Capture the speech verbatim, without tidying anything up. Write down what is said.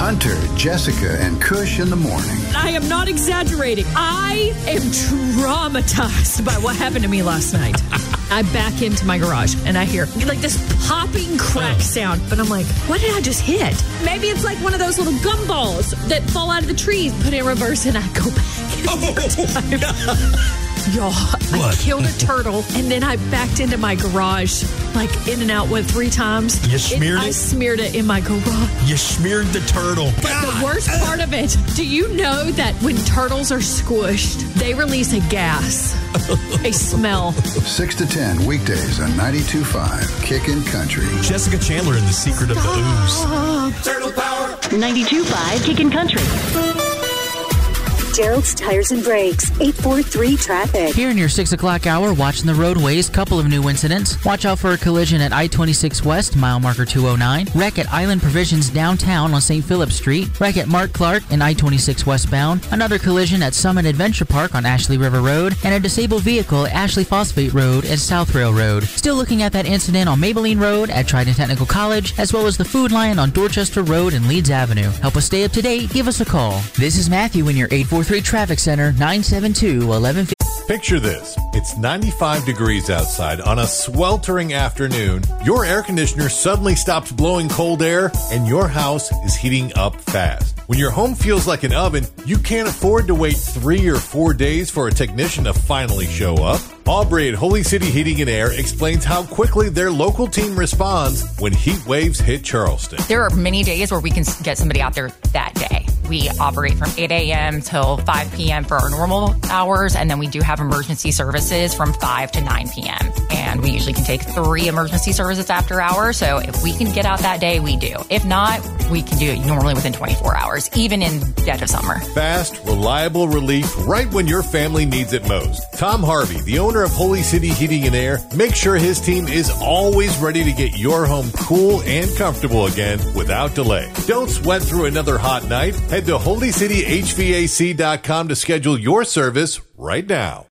Hunter, Jessica, and Kush in the morning. I am not exaggerating. I am traumatized by what happened to me last night. I back into my garage and I hear like this popping crack sound. But I'm like, what did I just hit? Maybe it's like one of those little gumballs that fall out of the trees. Put it in reverse and I go back. Oh, Y'all, I killed a turtle, and then I backed into my garage, like in and out with three times. You smeared it? it? I smeared it in my garage. You smeared the turtle. But God. The worst part of it, do you know that when turtles are squished, they release a gas, a smell? six to ten weekdays on ninety-two point five Kickin' Country. Jessica Chandler in The Secret of the Ooze. Turtle Power. ninety-two point five Kickin' Country. Gerald's Tires and Brakes, eight four three traffic. Here in your six o'clock hour, watching the roadways, couple of new incidents. Watch out for a collision at I twenty-six West, mile marker two oh nine. Wreck at Island Provisions downtown on Saint Philip Street. Wreck at Mark Clark and I twenty-six westbound. Another collision at Summit Adventure Park on Ashley River Road. And a disabled vehicle at Ashley Phosphate Road and South Rail Road. Still looking at that incident on Maybelline Road at Trident Technical College, as well as the Food Lion on Dorchester Road and Leeds Avenue. Help us stay up to date. Give us a call. This is Matthew in your eight four three Traffic Center, nine seven two, one one five zero. Picture this. It's ninety-five degrees outside on a sweltering afternoon. Your air conditioner suddenly stops blowing cold air and your house is heating up fast. When your home feels like an oven, you can't afford to wait three or four days for a technician to finally show up. Aubrey at Holy City Heating and Air explains how quickly their local team responds when heat waves hit Charleston. There are many days where we can get somebody out there that day. We operate from eight a.m. till five p.m. for our normal hours, and then we do have emergency services from five to nine p.m. And we usually can take three emergency services after hours, so if we can get out that day, we do. If not, we can do it normally within twenty-four hours, even in dead of summer. Fast, reliable relief right when your family needs it most. Tom Harvey, the owner of Holy City Heating and Air, makes sure his team is always ready to get your home cool and comfortable again without delay. Don't sweat through another hot night. Head to holy city h v a c dot com to schedule your service right now.